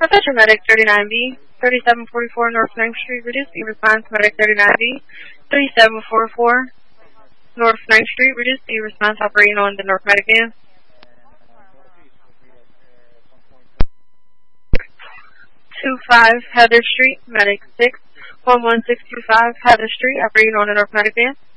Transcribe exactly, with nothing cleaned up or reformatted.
Dispatcher Medic thirty-nine B, thirty-seven forty-four North ninth Street, reduced E response. Medic thirty-nine B, thirty-seven forty-four North ninth Street, reduced E response. Operating on the North Medic van. two five Heather Street, Medic six, one one six two five Heather Street, operating on the North Medic van.